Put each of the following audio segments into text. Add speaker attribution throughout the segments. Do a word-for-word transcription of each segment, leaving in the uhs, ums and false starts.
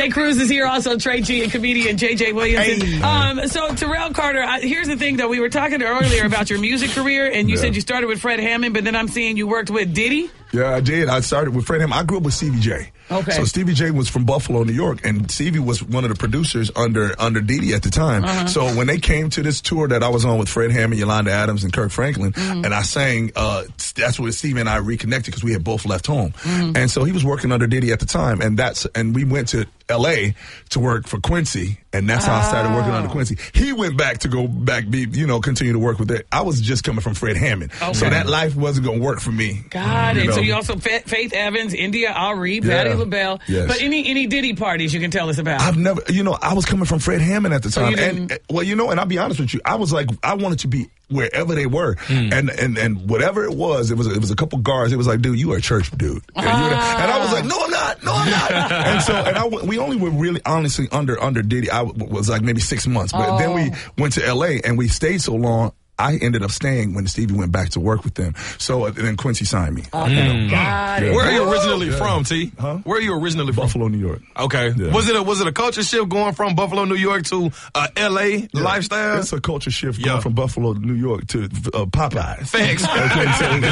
Speaker 1: Jay Cruz is here, also Trey G and comedian J J Williamson.
Speaker 2: Hey.
Speaker 1: Um, so Terrell Carter, I, here's the thing though. We were talking earlier about your music career, and you
Speaker 3: Yeah.
Speaker 1: said you started with Fred Hammond, but then I'm seeing you worked with Diddy.
Speaker 3: Yeah, I did. I started with Fred Hammond. I grew up with Stevie J.
Speaker 1: Okay.
Speaker 3: So Stevie J was from Buffalo, New York, and Stevie was one of the producers under under Diddy at the time.
Speaker 1: Uh-huh.
Speaker 3: So when they came to this tour that I was on with Fred Hammond, Yolanda Adams, and Kirk Franklin,
Speaker 1: Mm-hmm.
Speaker 3: and I sang, uh, that's where Stevie and I reconnected because we had both left home.
Speaker 1: Mm-hmm.
Speaker 3: And so he was working under Diddy at the time, and that's and we went to L A to work for Quincy, and that's how I started working under Quincy. He went back to go back, be you know, continue to work with it. I was just coming from Fred Hammond,
Speaker 1: Okay.
Speaker 3: so that life wasn't going to work for me.
Speaker 1: God,
Speaker 3: You
Speaker 1: and so
Speaker 3: know?
Speaker 1: you also Fa- Faith Evans, India Ari,
Speaker 3: Yeah.
Speaker 1: Patti LaBelle.
Speaker 3: Yes.
Speaker 1: But any any Diddy parties you can tell us about?
Speaker 3: I've never, you know, I was coming from Fred Hammond at the
Speaker 1: So
Speaker 3: time,
Speaker 1: you
Speaker 3: and
Speaker 1: didn't-
Speaker 3: well, you know, and I'll be honest with you, I was like, I wanted to be wherever they were, and and and whatever it was, it was it was a couple guards. It was like, dude, you are a church dude, and, you were- and I was like, no, I'm not, no, I'm not. and so, and I w- we only were really honestly under under Diddy. I w- was like maybe six months, but then we went to L A and we stayed so long. I ended up staying when Stevie went back to work with them. So uh, then Quincy signed me.
Speaker 1: Oh, thank God.
Speaker 3: Yeah.
Speaker 2: Where are you originally
Speaker 3: Yeah.
Speaker 2: from, T?
Speaker 3: Huh?
Speaker 2: Where are you originally from?
Speaker 3: Buffalo, New York.
Speaker 2: Okay.
Speaker 3: Yeah.
Speaker 2: Was it a was it a culture shift going from Buffalo, New York to uh, L A
Speaker 3: Yeah.
Speaker 2: lifestyle?
Speaker 3: It's a culture shift
Speaker 2: Yeah.
Speaker 3: going from Buffalo, New York to uh, Popeyes.
Speaker 2: Thanks.
Speaker 3: Okay,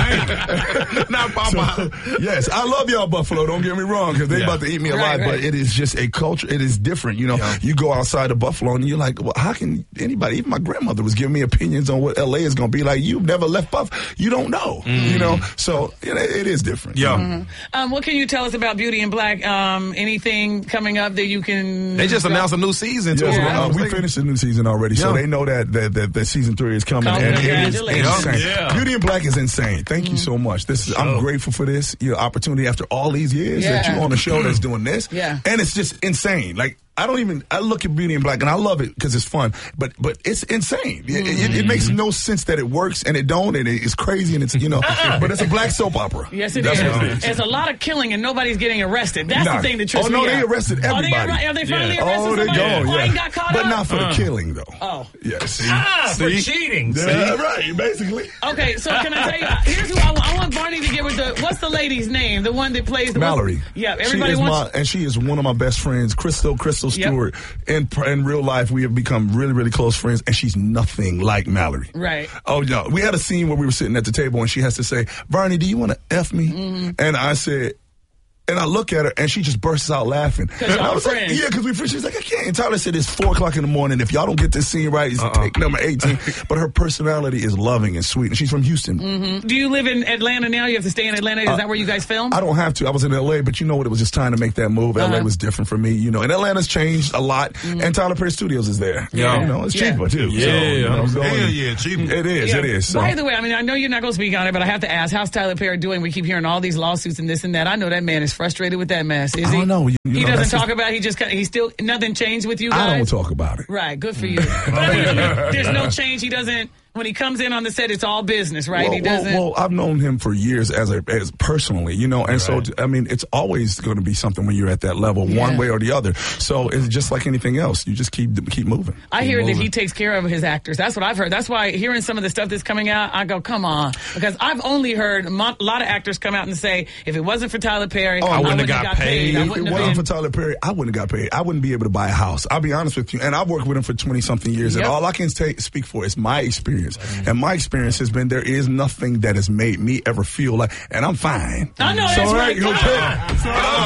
Speaker 3: so-
Speaker 2: Not Popeye.
Speaker 3: So, yes, I love y'all, Buffalo. Don't get me wrong, because they
Speaker 2: Yeah.
Speaker 3: about to eat me
Speaker 1: Right,
Speaker 3: alive.
Speaker 1: right.
Speaker 3: But it is just a culture. It is different. You know,
Speaker 2: Yeah.
Speaker 3: you go outside of Buffalo and you're like, well, how can anybody? Even my grandmother was giving me opinions on what L A is going to be like. You've never left Buff. You don't know. You know, so it, it is different.
Speaker 2: Yeah.
Speaker 1: Um, what can you tell us about Beauty in Black? Um, anything coming up that you can?
Speaker 2: They just announced a new season too.
Speaker 3: Yeah,
Speaker 2: so
Speaker 3: uh,
Speaker 2: I'm
Speaker 3: we
Speaker 2: thinking-
Speaker 3: finished the new season already, so
Speaker 2: Yeah.
Speaker 3: they know that that, that that season three is coming,
Speaker 1: Oh,
Speaker 3: and it is
Speaker 1: congratulations.
Speaker 3: insane.
Speaker 2: Yeah.
Speaker 3: Beauty in Black is insane. Thank you so much. This is I'm grateful for this your opportunity after all these years that
Speaker 1: Yeah.
Speaker 3: you're on a show that's doing this.
Speaker 1: Yeah.
Speaker 3: And it's just insane. Like I don't even I look at Beauty in Black and I love it because it's fun, but but it's insane. It, it, it makes no sense that it works and it don't, and it's crazy and it's you know, but it's a black soap opera.
Speaker 1: Yes, it
Speaker 3: That's
Speaker 1: is.
Speaker 3: what it is.
Speaker 1: There's a lot of killing and nobody's getting arrested. That's
Speaker 3: Nah.
Speaker 1: the thing that trips
Speaker 3: Oh, no,
Speaker 1: me
Speaker 3: they
Speaker 1: out.
Speaker 3: arrested
Speaker 1: Oh, they
Speaker 3: everybody.
Speaker 1: arre- are they finally
Speaker 4: Yeah.
Speaker 1: arrested
Speaker 3: Oh, they
Speaker 1: somebody?
Speaker 3: go,
Speaker 1: Oh,
Speaker 3: yeah.
Speaker 1: he got caught
Speaker 3: but
Speaker 1: up?
Speaker 3: not for the killing though.
Speaker 1: Oh.
Speaker 3: Yes.
Speaker 4: Ah, for
Speaker 2: See?
Speaker 4: cheating.
Speaker 3: Yeah, right, basically.
Speaker 1: Okay, so can I tell you? Here's who I want. I want Barney to get with the. What's the lady's name? The one that plays the
Speaker 3: Mallory.
Speaker 1: Yeah, everybody
Speaker 3: she is
Speaker 1: wants.
Speaker 3: my, and she is one of my best friends, Crystal, Crystal
Speaker 1: Yep.
Speaker 3: Stewart. In in real life, we have become really, really close friends, and she's nothing like Mallory.
Speaker 1: Right.
Speaker 3: Oh, no. We had a scene where we were sitting at the table, and she has to say, Barney, do you want to F me?
Speaker 1: Mm-hmm.
Speaker 3: And I said, and I look at her, and she just bursts out laughing. And
Speaker 1: y'all
Speaker 3: I was like,
Speaker 1: friends.
Speaker 3: yeah, because we friends. She's like, I can't. And Tyler said, it's four o'clock in the morning. If y'all don't get this scene right, it's take number eighteen. But her personality is loving and sweet, and she's from Houston.
Speaker 1: Mm-hmm. Do you live in Atlanta now? You have to stay in Atlanta. Is that where you guys film?
Speaker 3: I don't have to. I was in L A, but you know what? It was just time to make that move. L A
Speaker 1: Uh-huh.
Speaker 3: was different for me, you know. And Atlanta's changed a lot. And Tyler Perry Studios is there.
Speaker 2: Yeah.
Speaker 3: You know, it's
Speaker 1: Yeah.
Speaker 3: cheaper too.
Speaker 2: Yeah,
Speaker 3: So, you know,
Speaker 2: hell
Speaker 3: going-
Speaker 2: yeah, cheaper.
Speaker 3: It is.
Speaker 1: Yeah.
Speaker 3: It is. So.
Speaker 1: By the way, I mean, I know you're not going to speak on it, but I have to ask, how's Tyler Perry doing? We keep hearing all these lawsuits and this and that. I know that man is frustrated with that mess. Is
Speaker 3: I
Speaker 1: he?
Speaker 3: don't know. You- you
Speaker 1: he
Speaker 3: know,
Speaker 1: doesn't
Speaker 3: that's
Speaker 1: talk
Speaker 3: just-
Speaker 1: about. He just kinda- he still nothing changed with you guys.
Speaker 3: I don't talk about it.
Speaker 1: Right, good for you. But I mean, there's no change. He doesn't. When he comes in on the set, it's all business, right?
Speaker 3: Well,
Speaker 1: he doesn't.
Speaker 3: well, well, I've known him for years as a as personally, you know, and so I mean, it's always going to be something when you're at that level,
Speaker 1: Yeah.
Speaker 3: one way or the other. So it's just like anything else. You just keep keep moving.
Speaker 1: I hear that he takes care of his actors. That's what I've heard. That's why hearing some of the stuff that's coming out, I go, come on. Because I've only heard a mo- lot of actors come out and say, if it wasn't for Tyler Perry,
Speaker 3: Oh,
Speaker 1: I wouldn't have got, paid. I
Speaker 3: If
Speaker 1: wouldn't
Speaker 3: it
Speaker 1: have
Speaker 3: wasn't
Speaker 1: been.
Speaker 3: for Tyler Perry, I wouldn't have got paid. I wouldn't be able to buy a house. I'll be honest with you. And I've worked with him for twenty something years,
Speaker 1: Yep.
Speaker 3: and all I can take, speak for is my experience. And my experience has been there is nothing that has made me ever feel like, and I'm fine.
Speaker 1: I know,
Speaker 3: so,
Speaker 1: that's right.
Speaker 3: okay. So,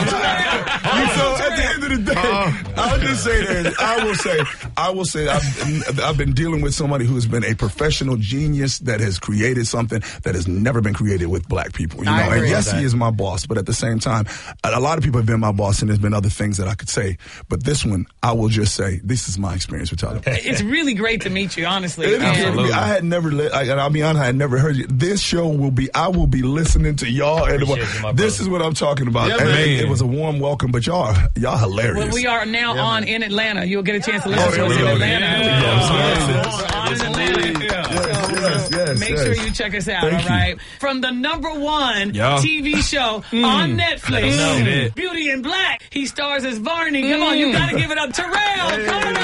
Speaker 3: so at the end of the day, I'll just say this. I will say, I will say, I've, I've been dealing with somebody who has been a professional genius that has created something that has never been created with black people. You know,
Speaker 1: I
Speaker 3: and
Speaker 1: agree
Speaker 3: yes,
Speaker 1: with that.
Speaker 3: he is my boss, but at the same time, a a lot of people have been my boss, and there's been other things that I could say. But this one, I will just say, this is my experience with Tyler Perry.
Speaker 1: It's really great to meet you, honestly.
Speaker 3: It is.
Speaker 2: Absolutely.
Speaker 3: I had never, li- I, and I'll be honest, I had never heard you. This show will be, I will be listening to y'all. And
Speaker 4: Appreciate you, my
Speaker 3: this
Speaker 4: brother.
Speaker 3: is what I'm talking about.
Speaker 2: Yeah,
Speaker 3: and
Speaker 2: man.
Speaker 3: it, it was a warm welcome, but y'all, y'all hilarious.
Speaker 1: Well, we are now on in Atlanta. You'll get a chance to listen
Speaker 3: Oh,
Speaker 1: to
Speaker 3: there
Speaker 1: us
Speaker 3: we
Speaker 1: in
Speaker 3: go.
Speaker 1: Atlanta.
Speaker 3: Yeah.
Speaker 1: We're on in Atlanta.
Speaker 3: Yes, yes,
Speaker 1: Make
Speaker 3: yes.
Speaker 1: sure you check us out,
Speaker 3: Thank
Speaker 1: all
Speaker 3: you.
Speaker 1: right? From the number one
Speaker 2: Yeah.
Speaker 1: T V show on Netflix,
Speaker 4: know.
Speaker 1: Beauty in Black. He stars as Barney. Come on, you got to give it up. Terrell, coming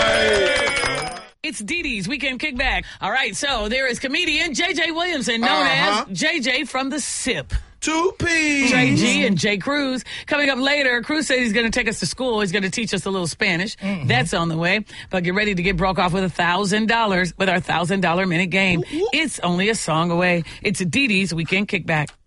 Speaker 1: up. It's Dee Dee's Weekend Kickback. All right, so there is comedian J J Williamson, known
Speaker 2: Uh-huh.
Speaker 1: as J J from the S I P.
Speaker 3: Two P's.
Speaker 1: Trey G and Jay Cruz. Coming up later, Cruz said he's going to take us to school. He's going to teach us a little Spanish. Mm-hmm. That's on the way. But get ready to get broke off with a thousand dollars with our thousand dollar minute game. It's only a song away. It's a Dee Dee's Weekend Kickback.